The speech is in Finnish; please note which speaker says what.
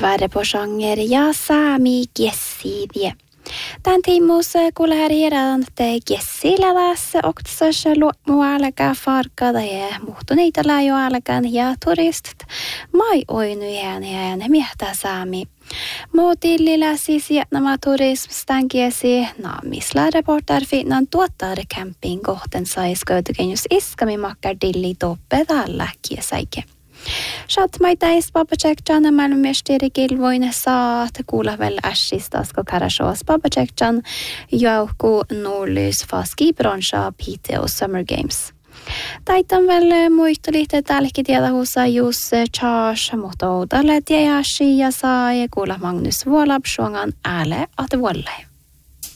Speaker 1: Värre på genre ja saami kiesidiä. Tän tiimuus kuulehärjärän te kiesilälässä oktasas luomualaka farkada ja muhtuneita läjoalakan ja turistit mai oinujen ja ne miehtä saami. Muutillillä siis nämä turismistan kiesi naamisla reporter finnan tuottar camping kohten saisköytykenjus iskami makkar dilli toppe tällä kiesäike. Shatmaita Babacekjan Malmesteri Kilvoin saat kuulla väl äsistas karashoas Babacekjan jouku Norlys faski bronsha Piteå Summer Games. Taitan väl muistulitte tälläkin tiedä huussa just Charles mutta oudalle tiedäsi ja sai kuulla Magnus Vuolab suongan ääle at vuolle.